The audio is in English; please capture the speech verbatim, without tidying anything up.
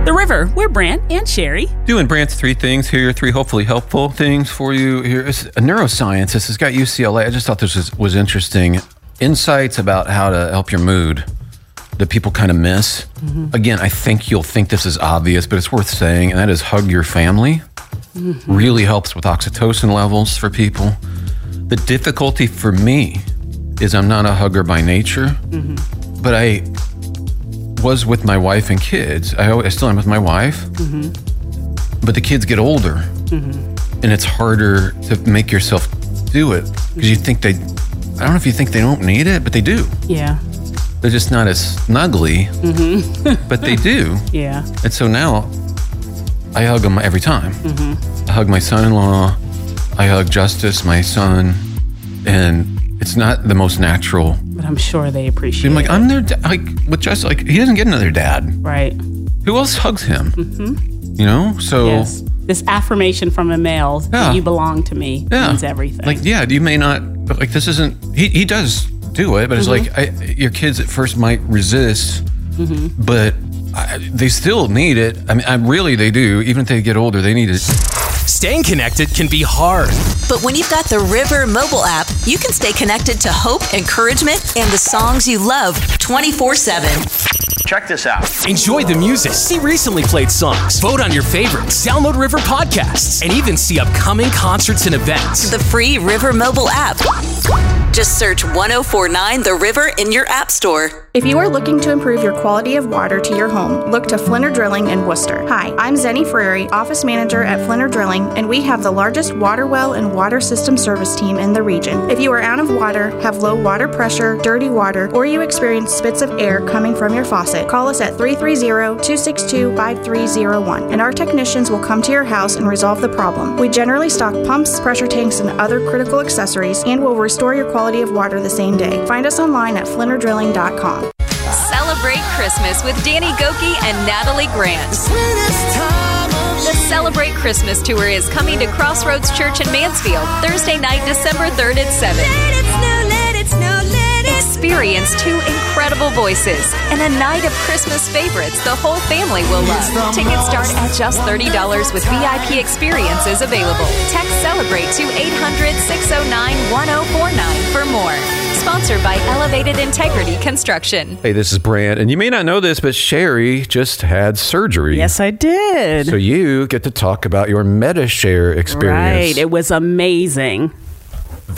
The River. We're Brant and Sherry. Doing Brant's three things. Here are three hopefully helpful things for you. Here is a neuroscience. This has got U C L A. I just thought this was, was interesting. Insights about how to help your mood that people kind of miss. Mm-hmm. Again, I think you'll think this is obvious, but it's worth saying, and that is hug your family. Mm-hmm. Really helps with oxytocin levels for people. The difficulty for me is I'm not a hugger by nature, mm-hmm. but I was with my wife and kids. I, I still am with my wife, mm-hmm. but the kids get older, mm-hmm. and it's harder to make yourself do it because you think they, I don't know if you think they don't need it, but they do. Yeah. They're just not as snuggly, mm-hmm. but they do. Yeah. And so now I hug them every time. Mm-hmm. I hug my son-in-law. I hug Justice, my son, and it's not the most natural. But I'm sure they appreciate I'm like, it. I'm their dad. Like, with Justice, like, he doesn't get another dad. Right. Who else hugs him? Mm-hmm. You know? So. Yes. This affirmation from a male yeah. that you belong to me yeah. means everything. Like, yeah, you may not, but like, this isn't, he, he does do it, but it's mm-hmm. like, I, your kids at first might resist, mm-hmm. but I, they still need it. I mean, I, really, they do. Even if they get older, they need it. Staying connected can be hard. But when you've got the River mobile app, you can stay connected to hope, encouragement, and the songs you love twenty-four seven. Check this out. Enjoy the music, see recently played songs, vote on your favorites, download River podcasts, and even see upcoming concerts and events. The free River mobile app. Just search one oh four nine The River in your app store. If you are looking to improve your quality of water to your home, look to Flinner Drilling in Worcester. Hi, I'm Zenny Frary, Office Manager at Flinner Drilling, and we have the largest water well and water system service team in the region. If you are out of water, have low water pressure, dirty water, or you experience spits of air coming from your faucet, call us at three three zero, two six two, five three zero one, and our technicians will come to your house and resolve the problem. We generally stock pumps, pressure tanks, and other critical accessories, and will restore your quality of water the same day. Find us online at flinner drilling dot com. Celebrate Christmas with Danny Gokey and Natalie Grant. The Celebrate Christmas Tour is coming to Crossroads Church in Mansfield, Thursday night, December third at seven. Let it snow, let it snow, let it Experience two incredible voices and a night of Christmas favorites the whole family will love. Tickets start at just thirty dollars with V I P experiences available. Text Celebrate to eight hundred, six oh nine, one oh four nine for more. Sponsored by Elevated Integrity Construction. Hey, this is Brant, and you may not know this, but Sherry just had surgery. Yes, I did. So you get to talk about your MediShare experience. Right. It was amazing.